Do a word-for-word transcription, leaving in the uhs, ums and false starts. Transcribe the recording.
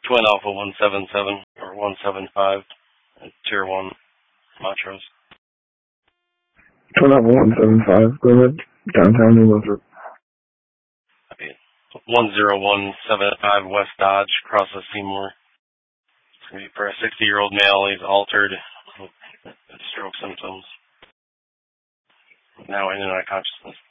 Twin Alpha one seven seven or one seven five at Tier one Montrose. Twin Alpha one seven five, go ahead. Downtown New Lothrop. one zero one seven five West Dodge, across the Seymour. It's going to be for a sixty-year-old male. He's altered with stroke symptoms. Now in and out of consciousness.